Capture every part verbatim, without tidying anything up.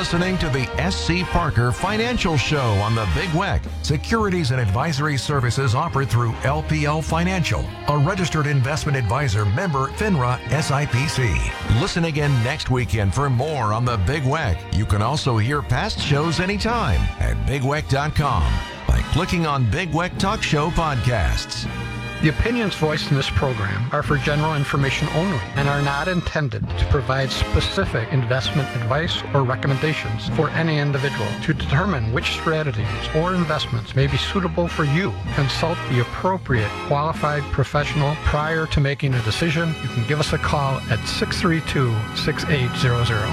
listening to the S C. Parker Financial Show on the Big W E C. Securities and advisory services offered through L P L Financial, a registered investment advisor, member FINRA S I P C. Listen again next weekend for more on the Big W E C. You can also hear past shows anytime at big w e c dot com by clicking on Big W E C Talk Show Podcasts. The opinions voiced in this program are for general information only and are not intended to provide specific investment advice or recommendations for any individual. To determine which strategies or investments may be suitable for you, consult the appropriate qualified professional prior to making a decision. You can give us a call at six three two, six eight zero zero.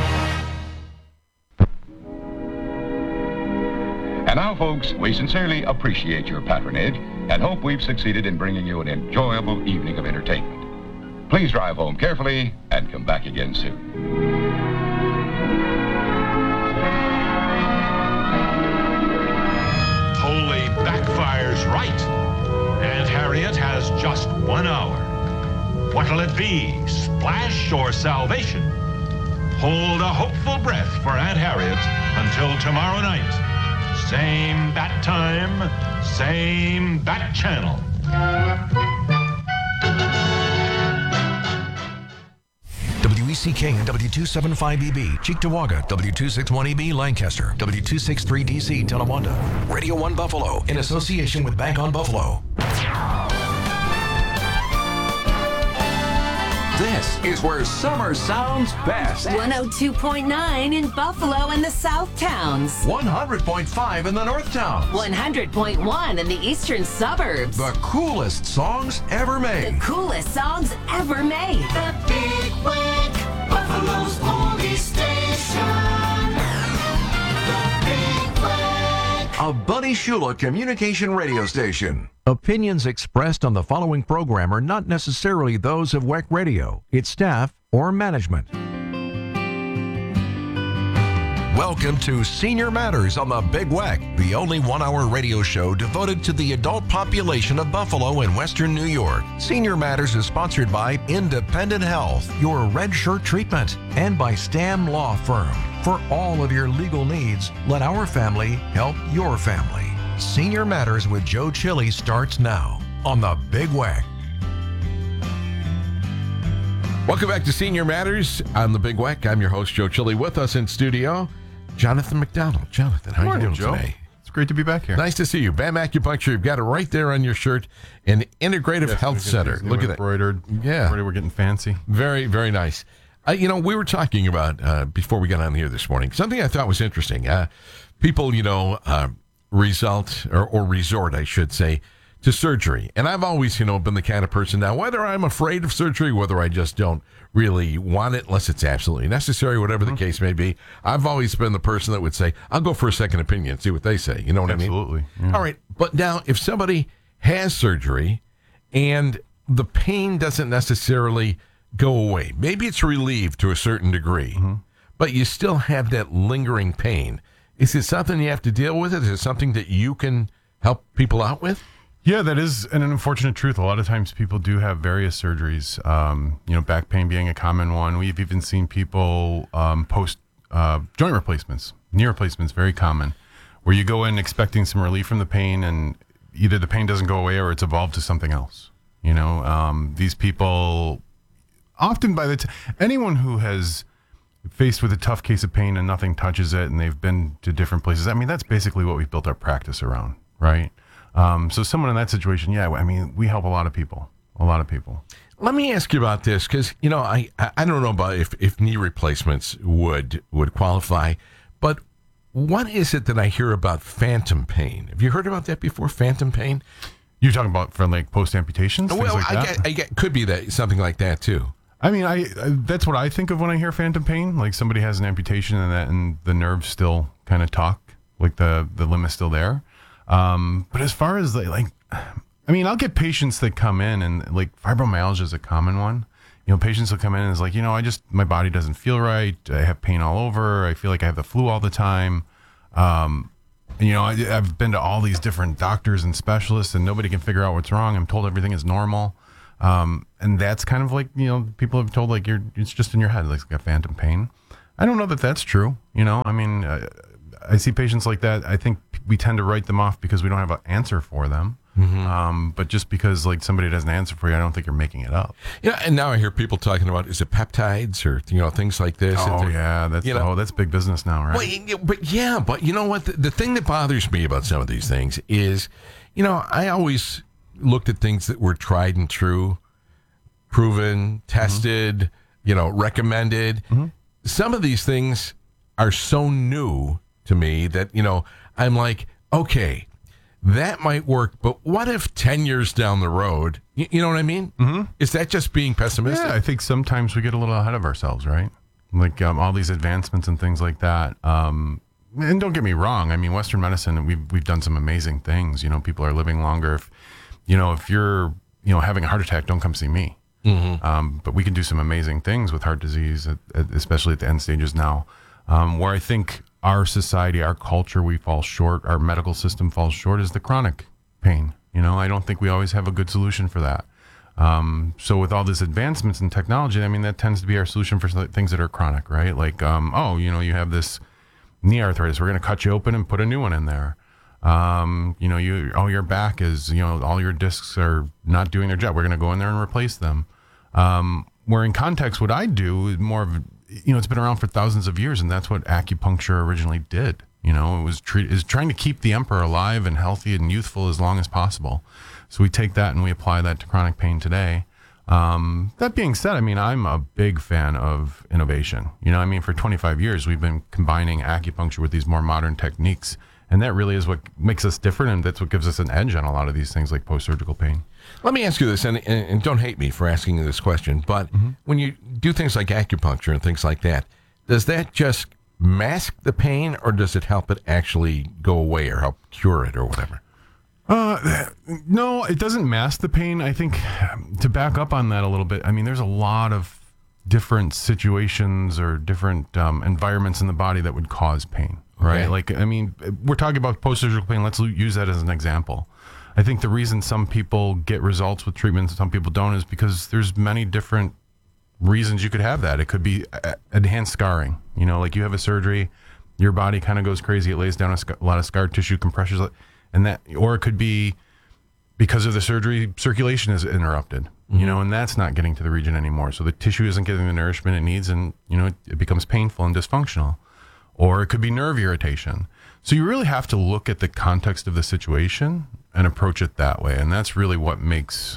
And now, folks, we sincerely appreciate your patronage and hope we've succeeded in bringing you an enjoyable evening of entertainment. Please drive home carefully and come back again soon. Holy backfires right. Aunt Harriet has just one hour. What'll it be, splash or salvation? Hold a hopeful breath for Aunt Harriet until tomorrow night. Same bat time, same bat channel. W E C K and W two seventy-five E B, Cheektowaga, W two sixty-one E B, Lancaster, W two sixty-three D C, Tonawanda, Radio one Buffalo, in association with Bank on Buffalo. This is where summer sounds best. one oh two point nine in Buffalo and the South Towns. one hundred point five in the North Towns. one hundred point one in the Eastern Suburbs. The coolest songs ever made. The coolest songs ever made. The Big W E C, Buffalo's only station. The Big W E C. A Buddy Shula communication radio station. Opinions expressed on the following program are not necessarily those of W E C Radio, its staff, or management. Welcome to Senior Matters on the Big W E C, the only one-hour radio show devoted to the adult population of Buffalo and Western New York. Senior Matters is sponsored by Independent Health, your red shirt treatment, and by Stam Law Firm. For all of your legal needs, let our family help your family. Senior Matters with Joe Chili starts now on the Big W E C. Welcome back to Senior Matters on the Big W E C. I'm your host, Joe Chili. With us in studio, Jonathan McDonald. Jonathan, how are you doing Joe. today? It's great to be back here. Nice to see you. BAM Acupuncture, you've got it right there on your shirt. An Integrative Yes, Health Center. Look at that. Embroidered. Yeah. Already we're getting fancy. Very, very nice. Uh, you know, we were talking about, uh, before we got on here this morning, something I thought was interesting. Uh, people, you know, uh, result, or, or resort, I should say, to surgery. And I've always, you know, been the kind of person now, whether I'm afraid of surgery, whether I just don't really want it, unless it's absolutely necessary, whatever mm-hmm. the case may be, I've always been the person that would say, I'll go for a second opinion, see what they say. You know what Absolutely. I mean? Yeah. All right. But now, if somebody has surgery and the pain doesn't necessarily go away, maybe it's relieved to a certain degree, mm-hmm. but you still have that lingering pain. Is it something you have to deal with? Is it something that you can help people out with? Yeah, that is an unfortunate truth. A lot of times people do have various surgeries, um, you know, back pain being a common one. We've even seen people um, post uh, joint replacements, knee replacements, very common, where you go in expecting some relief from the pain and either the pain doesn't go away or it's evolved to something else. You know, um, these people often by the time, anyone who has faced with a tough case of pain and nothing touches it and they've been to different places, I mean, that's basically what we've built our practice around, right? Um, so someone in that situation, yeah, I mean, we help a lot of people, a lot of people. Let me ask you about this, because, you know, I, I don't know about if, if knee replacements would would qualify, but what is it that I hear about phantom pain? Have you heard about that before, phantom pain? You're talking about for like post-amputations, things well, like I that? Get, I get, could be that something like that, too. I mean, I, I that's what I think of when I hear phantom pain, like somebody has an amputation and that and the nerves still kind of talk, like the, the limb is still there. Um, but as far as like, like, I mean, I'll get patients that come in and like fibromyalgia is a common one. You know, patients will come in and it's like, you know, I just, my body doesn't feel right. I have pain all over. I feel like I have the flu all the time. Um, and, you know, I, I've been to all these different doctors and specialists and nobody can figure out what's wrong. I'm told everything is normal. Um, and that's kind of like, you know, people have told like you're, it's just in your head, like, it's got phantom pain. I don't know that that's true. You know, I mean, uh, I see patients like that. I think we tend to write them off because we don't have an answer for them. Mm-hmm. Um, but just because like somebody doesn't answer for you, I don't think you're making it up. Yeah, and now I hear people talking about, is it peptides or, you know, things like this? Oh, yeah, that's you know, oh, that's big business now, right? Well, but yeah, but you know what? The, the thing that bothers me about some of these things is, you know, I always looked at things that were tried and true, proven, tested, mm-hmm. you know, recommended. Mm-hmm. Some of these things are so new to me that, you know, I'm like, okay, that might work, but what if ten years down the road, you, you know what I mean? Mm-hmm. Is that just being pessimistic? Yeah, I think sometimes we get a little ahead of ourselves, right? Like um, all these advancements and things like that. Um, and don't get me wrong. I mean, Western medicine, we've, we've done some amazing things. You know, people are living longer. If, you know, if you're, you know, having a heart attack, don't come see me. Mm-hmm. Um, but we can do some amazing things with heart disease, especially at the end stages now, um, where I think our society, our culture, we fall short, our medical system falls short is the chronic pain. You know, I don't think we always have a good solution for that. Um, so with all these advancements in technology, I mean, that tends to be our solution for things that are chronic, right? Like, um, oh, you know, you have this knee arthritis. We're going to cut you open and put a new one in there. Um, you know, you, oh, your back is, you know, all your discs are not doing their job. We're going to go in there and replace them. Um, where in context, what I do is more of, you know, it's been around for thousands of years, and that's what acupuncture originally did. You know, it was treat, is trying to keep the emperor alive and healthy and youthful as long as possible. So we take that and we apply that to chronic pain today. Um, that being said, I mean, I'm a big fan of innovation. You know, I mean, for twenty-five years, we've been combining acupuncture with these more modern techniques. And that really is what makes us different, and that's what gives us an edge on a lot of these things like post-surgical pain. Let me ask you this, and, and, and don't hate me for asking you this question, but mm-hmm. when you do things like acupuncture and things like that, does that just mask the pain, or does it help it actually go away or help cure it or whatever? Uh, no, it doesn't mask the pain. I think to back up on that a little bit, I mean, there's a lot of different situations or different um, environments in the body that would cause pain. Right. Okay. Like, I mean, we're talking about post-surgical pain. Let's use that as an example. I think the reason some people get results with treatments and some people don't is because there's many different reasons you could have that. It could be enhanced scarring. You know, like you have a surgery, your body kind of goes crazy. It lays down a, sc- a lot of scar tissue, compresses, and that, or it could be because of the surgery, circulation is interrupted. Mm-hmm. You know, and that's not getting to the region anymore. So the tissue isn't getting the nourishment it needs, and you know, it, it becomes painful and dysfunctional. Or it could be nerve irritation. So you really have to look at the context of the situation and approach it that way. And that's really what makes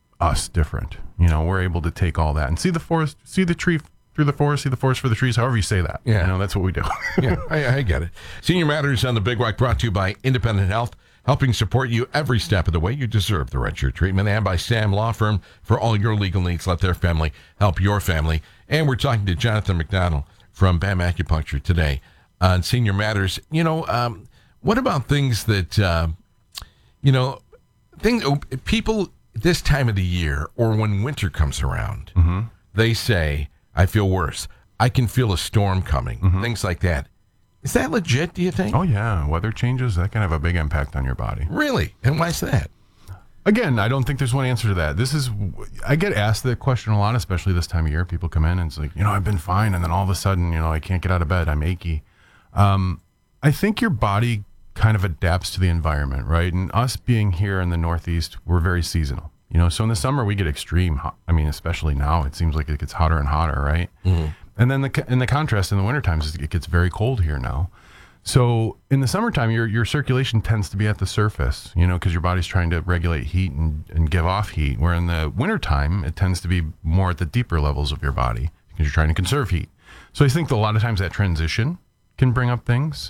us different. You know, we're able to take all that and see the forest, see the tree through the forest, see the forest for the trees, however you say that. Yeah. You know, that's what we do. Yeah, I, I get it. Senior Matters on the Big Weck brought to you by Independent Health, helping support you every step of the way. You deserve the right your treatment. And by Sam Law Firm for all your legal needs. Let their family help your family. And we're talking to Jonathan McDonald from B A M Acupuncture today on Senior Matters. You know, um, what about things that, uh, you know, things, people this time of the year or when winter comes around, mm-hmm. they say, I feel worse. I can feel a storm coming, mm-hmm. things like that. Is that legit, do you think? Oh, yeah. Weather changes, that can have a big impact on your body. Really? And why is that? Again, I don't think there's one answer to that. This is, I get asked that question a lot, especially this time of year. People come in and it's like, you know, I've been fine. And then all of a sudden, you know, I can't get out of bed. I'm achy. Um, I think your body kind of adapts to the environment, right? And us being here in the Northeast, we're very seasonal. You know, so in the summer we get extreme hot. I mean, especially now, it seems like it gets hotter and hotter, right? Mm-hmm. And then the, in the contrast in the wintertime is it gets very cold here now. So in the summertime, your your circulation tends to be at the surface, you know, because your body's trying to regulate heat and, and give off heat. Where in the wintertime, it tends to be more at the deeper levels of your body because you're trying to conserve heat. So I think that a lot of times that transition can bring up things.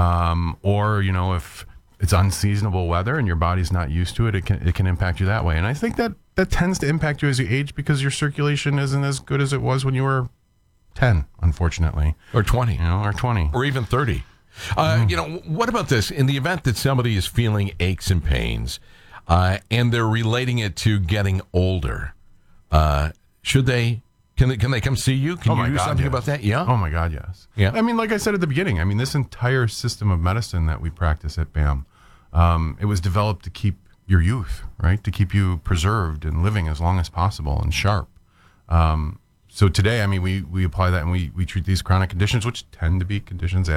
Um, or, you know, if it's unseasonable weather and your body's not used to it, it can it can impact you that way. And I think that that tends to impact you as you age because your circulation isn't as good as it was when you were ten, unfortunately. Or twenty. You know, or twenty. Or even thirty. Uh, you know, what about this? In the event that somebody is feeling aches and pains, uh, and they're relating it to getting older, uh, should they? Can they? Can they come see you? Can oh you do God, something yes. about that? Yeah. Oh my God, yes. Yeah. I mean, like I said at the beginning, I mean, this entire system of medicine that we practice at B A M, um, it was developed to keep your youth, right? To keep you preserved and living as long as possible and sharp. Um, So today, I mean, we, we apply that and we, we treat these chronic conditions, which tend to be conditions